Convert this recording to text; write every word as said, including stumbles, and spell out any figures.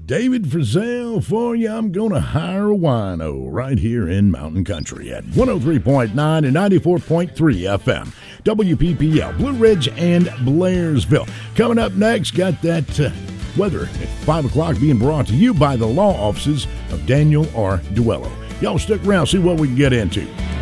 David Frizzell for you. I'm going to hire a wino right here in Mountain Country at one oh three point nine and ninety-four point three F M. W P P L, Blue Ridge and Blairsville. Coming up next, got that uh, weather at five o'clock being brought to you by the law offices of Daniel R. Duello. Y'all stick around, see what we can get into.